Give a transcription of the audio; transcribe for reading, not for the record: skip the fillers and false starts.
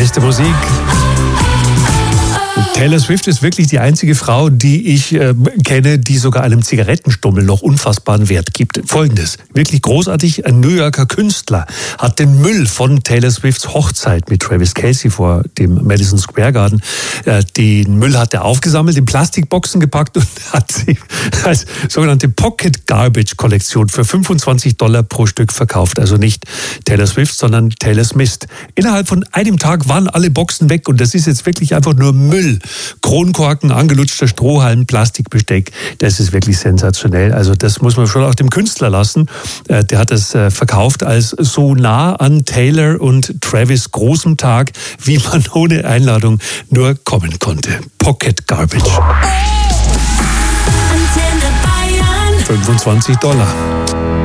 Beste Musik. Taylor Swift ist wirklich die einzige Frau, die ich kenne, die sogar einem Zigarettenstummel noch unfassbaren Wert gibt. Folgendes, wirklich großartig, ein New Yorker Künstler hat den Müll von Taylor Swifts Hochzeit mit Travis Kelce vor dem Madison Square Garden, den Müll hat er aufgesammelt, in Plastikboxen gepackt und hat sie als sogenannte Pocket Garbage Kollektion für $25 pro Stück verkauft. Also nicht Taylor Swift, sondern Taylor Smith. Innerhalb von einem Tag waren alle Boxen weg und das ist jetzt wirklich einfach nur Müll. Kronkorken, angelutschter Strohhalm, Plastikbesteck, das ist wirklich sensationell. Also das muss man schon auch dem Künstler lassen. Der hat das verkauft als so nah an Taylor und Travis großem Tag, wie man ohne Einladung nur kommen konnte. Pocket Garbage. $25.